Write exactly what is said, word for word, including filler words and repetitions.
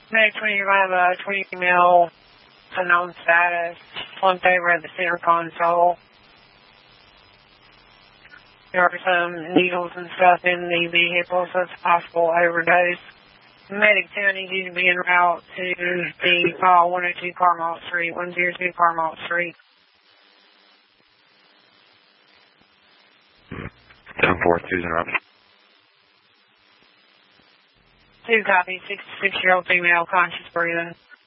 Next one, you're going to have a twenty mil unknown status slumped over at the center console. There are some needles and stuff in the vehicle, so it's a possible overdose. Medic two, I need you to be en route to the call one oh two Carmel Street, one oh two Carmel Street. seven four two zero. Two copy, sixty-six-year-old female, conscious breathing.